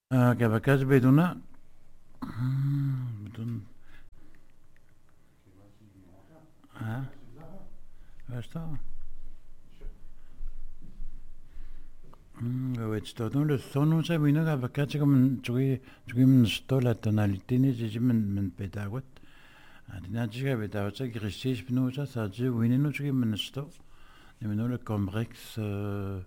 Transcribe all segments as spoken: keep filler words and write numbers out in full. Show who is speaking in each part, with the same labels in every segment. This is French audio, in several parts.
Speaker 1: 아, 개박까지 배도나? بدون ها Versta. Mm, sto non lo sto non sai bene che perché c'è come giochi giochi non sto la tonalità ne ci men men pedagot. Adina ci che vedo c'è che restis pino sa sa ci wini no giochi men sto. Ne men le complex eh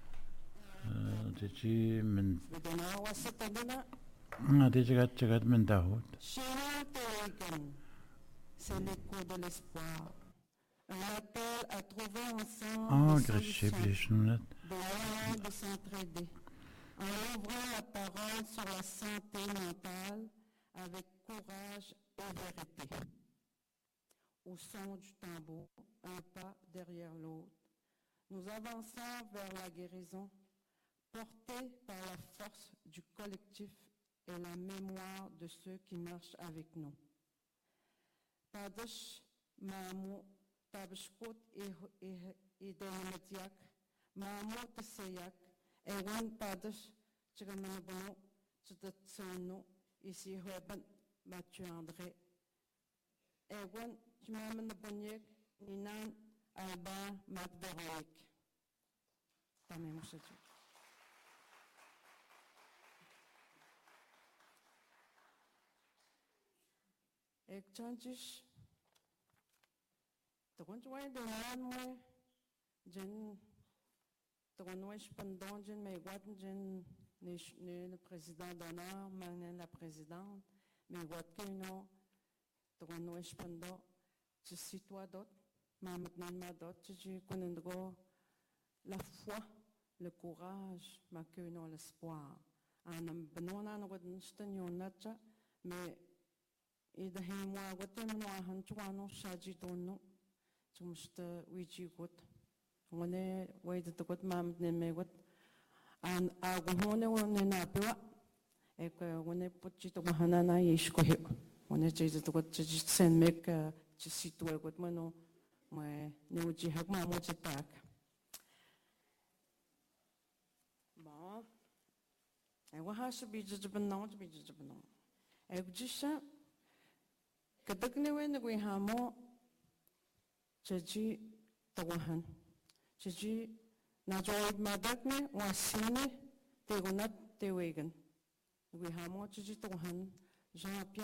Speaker 1: ci men
Speaker 2: بدنا وسط بدنا
Speaker 1: ah ti ci ci che men da hot.
Speaker 2: Chien Terrican, c'est l'écho de l'espoir. Un appel à trouver ensemble
Speaker 1: Ah,
Speaker 2: des
Speaker 1: grische
Speaker 2: solutions,
Speaker 1: blischen.
Speaker 2: des moyens de s'entraider, en ouvrant la parole sur la santé mentale avec courage et vérité. Au son du tambour, un pas derrière l'autre, nous avançons vers la guérison, portés par la force du collectif et la mémoire de ceux qui marchent avec nous. Tadash mamu tabshkot idenamatiak, mamu tasayak, ewan tadash chigamanabono, chidatsonu, ici hueban Mathieu André. Ewan chimamanabonyek, ninan alba matveroik. Tamé moussatu. Ek chanchish Togonjway de Nanwe, Jen Togonwesh Pendon, Jen Megwat, Jen le président d'honneur, Manen la présidente, Megwat Keno, Togonwesh Pendon, tu citois d'autres, Mamatnan Madot, tu connais la foi, le courage, ma Keno l'espoir. Anam Benona, Nodenston, Yonacha, mais et de moi, Watem no Ahantuano, Shaji Dono. Tumsta wiji gut ngone wait the gut mam ne me gut an agone wone na pewa e ko ngone puchi to hanana yishko he ngone cheze to gut chi sen mek chi situ e gut mano me ne uji hak ma mo tak ba e wa ha shi bi ji ben no bi ji ben no e ji sha kadak ne we ne we ha mo Chaji Tawahan. Chaji Najoid Madakne, Wasine, Tegonat Tewagan. We have more Chaji Tawahan, Jean Pierre.